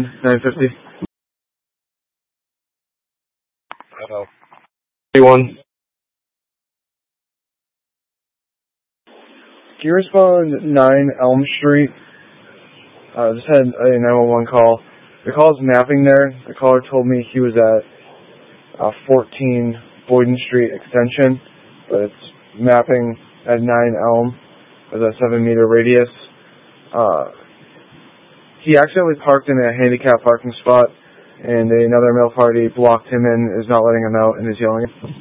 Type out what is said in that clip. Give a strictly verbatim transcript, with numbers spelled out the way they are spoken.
nine fifty. Hello. One. Can you respond nine Elm Street? Uh, just had a nine one one call. The call is mapping there. The caller told me he was at uh, fourteen Boyden Street Extension, but it's mapping at nine Elm with a seven meter radius. Uh, he accidentally parked in a handicapped parking spot, and another male party blocked him in, is not letting him out, and is yelling.